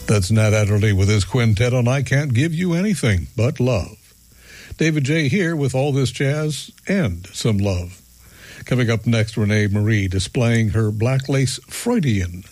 That's Nat Adderley with his quintet on I Can't Give You Anything But Love. David J. here with all this jazz and some love. Coming up next, Renee Marie displaying her black lace Freudian